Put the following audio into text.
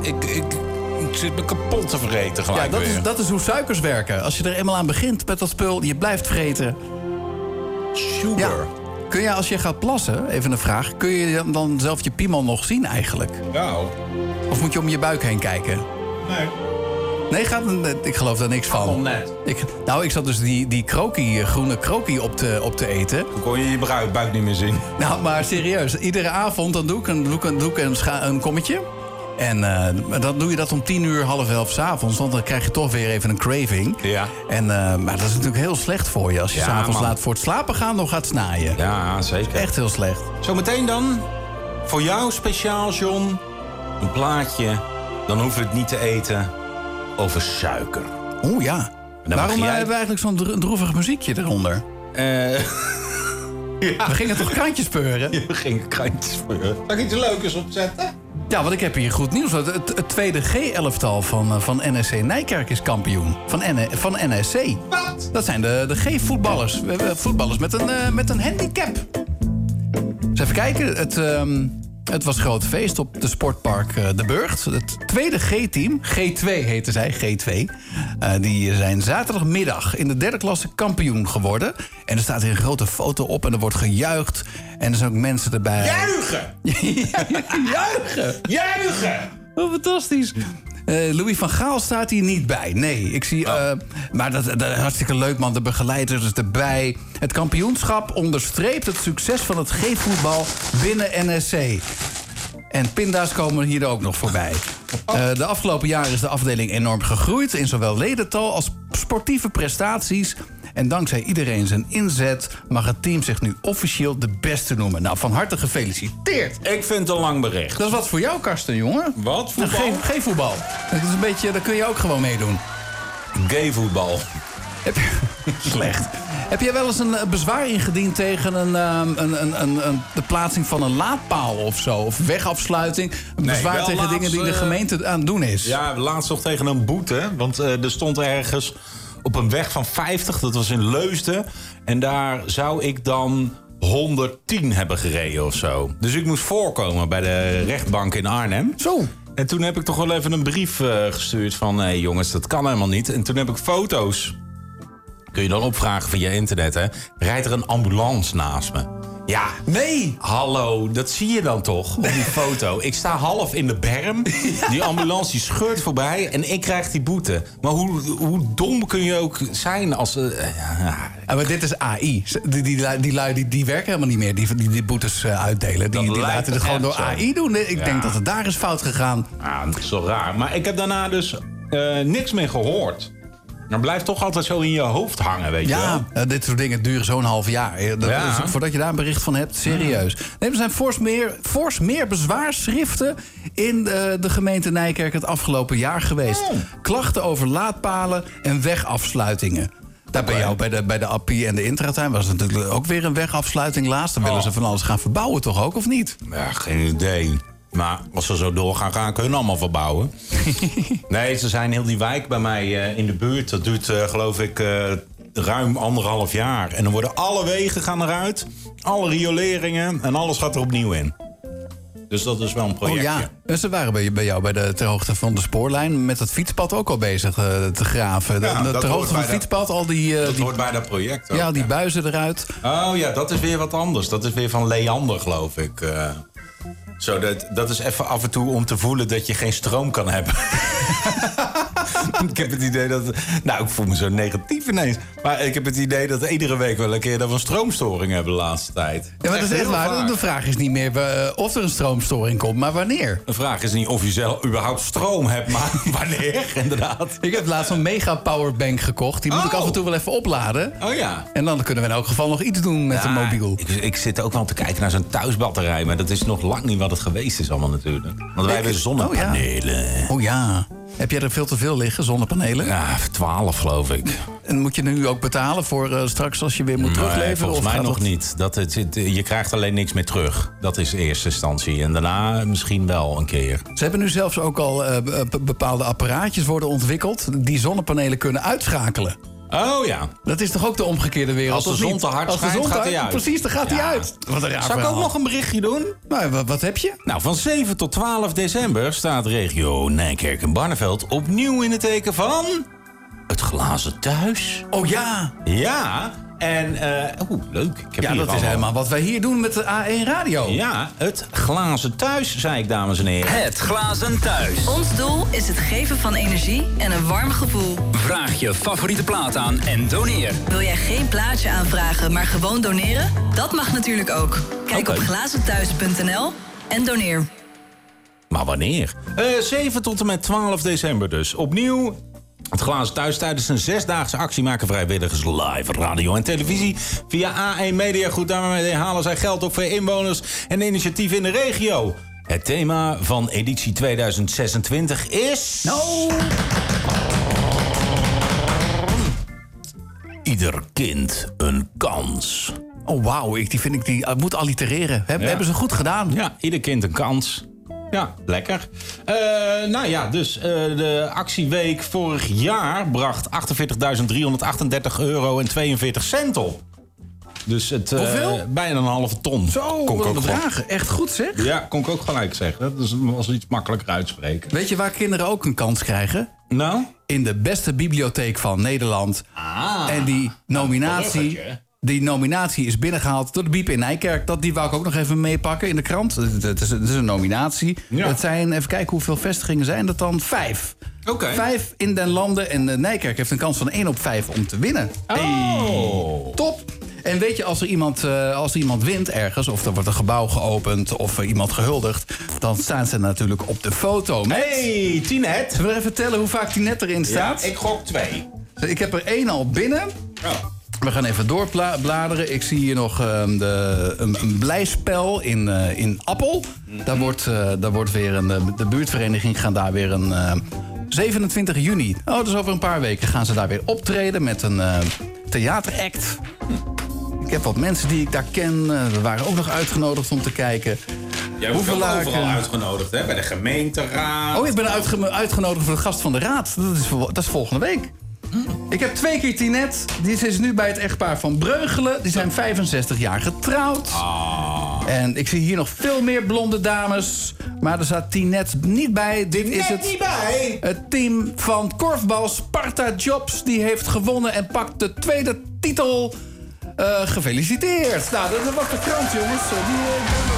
ik zit me kapot te vreten gelijk dat is hoe suikers werken. Als je er eenmaal aan begint met dat spul, je blijft vreten. Sugar. Ja. Kun je, als je gaat plassen, even een vraag... kun je dan zelf je piemel nog zien eigenlijk? Ja. Of moet je om je buik heen kijken? Nee, ik geloof daar niks van. Net. Ik zat dus die groene krokie op te eten. Dan kon je je buik niet meer zien. Nou, maar serieus. Iedere avond dan doe ik een kommetje. En dan doe je dat om 10:00, 10:30 s'avonds. Want dan krijg je toch weer even een craving. Ja. Maar dat is natuurlijk heel slecht voor je... als je s'avonds laat voor het slapen gaan nog gaat snaaien. Ja, zeker. Echt heel slecht. Zometeen dan, voor jou speciaal, John... een plaatje, dan hoeven we het niet te eten... over suiker. Oeh, ja. Waarom hebben we eigenlijk zo'n droevig muziekje eronder? Ja. We gingen toch krantjes speuren? Ja, we gingen krantjes speuren. Zal ik iets leukers opzetten? Ja, want ik heb hier goed nieuws. Het tweede G-elftal van NSC Nijkerk is kampioen. Van NSC. Wat? Dat zijn de G-voetballers. We hebben voetballers met een handicap. Dus even kijken. Het was groot feest op de sportpark De Burgt. Het tweede G-team, G2 heette zij, G2... die zijn zaterdagmiddag in de derde klasse kampioen geworden. En er staat hier een grote foto op en er wordt gejuicht. En er zijn ook mensen erbij. Juichen! Juichen! Juichen! Oh, fantastisch. Louis van Gaal staat hier niet bij. Nee, ik zie... maar dat is hartstikke leuk, man. De begeleiders is erbij. Het kampioenschap onderstreept het succes van het G-voetbal binnen NSC. En pinda's komen hier ook nog voorbij. De afgelopen jaren is de afdeling enorm gegroeid... in zowel ledental als sportieve prestaties... En dankzij iedereen zijn inzet mag het team zich nu officieel de beste noemen. Nou, van harte gefeliciteerd. Ik vind het een lang bericht. Dat is wat voor jou, Karsten, jongen. Wat? Voetbal? Nou, geen voetbal. Dat is een beetje, daar kun je ook gewoon meedoen. Gay voetbal. Slecht. Heb jij wel eens een bezwaar ingediend tegen de plaatsing van een laadpaal of zo? Of wegafsluiting? Een bezwaar tegen dingen die de gemeente aan het doen is? Ja, laatst nog tegen een boete. Want er stond ergens op een weg van 50, dat was in Leusden. En daar zou ik dan 110 hebben gereden of zo. Dus ik moest voorkomen bij de rechtbank in Arnhem. Zo. En toen heb ik toch wel even een brief gestuurd van... hé jongens, dat kan helemaal niet. En toen heb ik foto's. Kun je dan opvragen via internet, hè? Rijdt er een ambulance naast me? Ja. Nee. Hallo, dat zie je dan toch op die foto. Ik sta half in de berm. Ja. Die ambulance die scheurt voorbij en ik krijg die boete. Maar hoe dom kun je ook zijn als... Maar dit is AI. Die lui die werken helemaal niet meer, die boetes uitdelen. Die laten het gewoon door AI doen. Ik denk dat het daar is fout gegaan. Ja, dat is zo raar. Maar ik heb daarna dus niks meer gehoord. Maar blijft toch altijd zo in je hoofd hangen, weet je wel? Ja, dit soort dingen duren zo'n half jaar. Voordat je daar een bericht van hebt, serieus. Nee, er zijn fors meer bezwaarschriften in de gemeente Nijkerk het afgelopen jaar geweest. Klachten over laadpalen en wegafsluitingen. Daar bij jou, bij de Appie en de Intratuin, was het natuurlijk ook weer een wegafsluiting laatst. Dan willen ze van alles gaan verbouwen, toch ook, of niet? Ja, geen idee. Maar als ze zo doorgaan, kunnen we allemaal verbouwen. Nee, ze zijn heel die wijk bij mij in de buurt. Dat duurt, geloof ik, ruim 1,5 jaar. En dan worden alle wegen gaan eruit. Alle rioleringen en alles gaat er opnieuw in. Dus dat is wel een projectje. Oh ja, en ze waren bij jou ter hoogte van de spoorlijn... met het fietspad ook al bezig te graven. Ter hoogte van het fietspad, al die... dat hoort bij dat project ook. Ja, die buizen eruit. Oh ja, dat is weer wat anders. Dat is weer van Leander, geloof ik. Zo, dat is even af en toe om te voelen dat je geen stroom kan hebben. Ik heb het idee dat... Nou, ik voel me zo negatief ineens. Maar ik heb het idee dat iedere week wel een keer... dat we een stroomstoring hebben de laatste tijd. Ja, maar dat is echt waar. De vraag is niet meer of er een stroomstoring komt, maar wanneer. De vraag is niet of je zelf überhaupt stroom hebt, maar wanneer, inderdaad. Ik heb laatst een mega powerbank gekocht. Die moet ik af en toe wel even opladen. Oh ja. En dan kunnen we in elk geval nog iets doen met een mobiel. Ik zit ook wel te kijken naar zo'n thuisbatterij. Maar dat is nog lang niet wat het geweest is allemaal natuurlijk. Want wij hebben zonnepanelen. Oh ja. Heb jij er veel te veel liggen, zonnepanelen? Ja, 12 geloof ik. En moet je nu ook betalen voor straks als je weer moet terugleveren? Volgens mij nog niet. Je krijgt alleen niks meer terug. Dat is de eerste instantie. En daarna misschien wel een keer. Ze hebben nu zelfs ook al bepaalde apparaatjes worden ontwikkeld... die zonnepanelen kunnen uitschakelen. Oh ja. Dat is toch ook de omgekeerde wereld? Als de zon te hard schijnt, gaat hij uit. Precies, dan gaat hij uit. Wat een raar Zou ik verhaal. ook nog een berichtje doen? Nou, wat heb je? Nou, van 7 tot 12 december staat regio Nijkerk en Barneveld opnieuw in het teken van... het glazen thuis. Oh ja. Ja, en... leuk. Ik heb Ja, hier dat is allemaal- helemaal wat wij hier doen met de A1 Radio. Ja, het glazen thuis, zei ik, dames en heren. Het glazen thuis. Ons doel is het geven van energie en een warm gevoel. Vraag je favoriete plaat aan en doneer. Wil jij geen plaatje aanvragen, maar gewoon doneren? Dat mag natuurlijk ook. Kijk Oké. op glazenthuis.nl en doneer. Maar wanneer? 7 tot en met 12 december dus. Opnieuw het glazen thuis tijdens een 6-daagse actie maken vrijwilligers live radio en televisie. Via A1 Media Goed, daarmee halen zij geld op voor inwoners en initiatieven in de regio. Het thema van editie 2026 is... Nou, Ieder kind een kans. oh wauw, die moet allitereren. Hebben ze goed gedaan. Ja, ieder kind een kans. Ja, lekker. Nou ja, dus de actieweek vorig jaar bracht €48.338,42 op. Dus het Hoeveel? bijna een halve ton. Zo, Kon ik wat ook een bedragen. Echt goed zeg. gewoon- Ja, kon ik ook gelijk zeggen. Dat is als iets makkelijker uitspreken. Weet je waar kinderen ook een kans krijgen? Nou? In de beste bibliotheek van Nederland. En die nominatie is binnengehaald door de Biep in Nijkerk. Die wou ik ook nog even meepakken in de krant. Het is een nominatie. Ja. Het zijn, even kijken hoeveel vestigingen zijn dat dan? 5. Oké. 5 in den landen. En Nijkerk heeft een kans van 1 op 5 om te winnen. Oh. Top! En weet je, als er iemand wint ergens... of er wordt een gebouw geopend of iemand gehuldigd... dan staan ze natuurlijk op de foto met... Hey, Tinet. Zullen we even vertellen hoe vaak Tinet erin Ja, staat? ik gok 2. Ik heb er 1 al binnen. Oh. We gaan even doorbladeren. Ik zie hier nog een blijspel in Appel. Daar wordt weer de buurtvereniging gaan daar weer een 27 juni. Oh, dus over een paar weken gaan ze daar weer optreden met een theateract. Ik heb wat mensen die ik daar ken. We waren ook nog uitgenodigd om te kijken. Jij wordt ook Hoeveel overal uitgenodigd, hè? Bij de gemeenteraad. Oh, ik ben uitgenodigd voor de gast van de raad. Dat is volgende week. Ik heb 2 keer Tinet. Die is nu bij het echtpaar van Breugelen. Die zijn 65 jaar getrouwd. En ik zie hier nog veel meer blonde dames. Maar er staat Tinet niet bij. Dit is het, niet bij. het team van korfbal Sparta Jobs. Die heeft gewonnen en pakt de tweede titel. Gefeliciteerd. Nou, dat was de krant, jongens. Die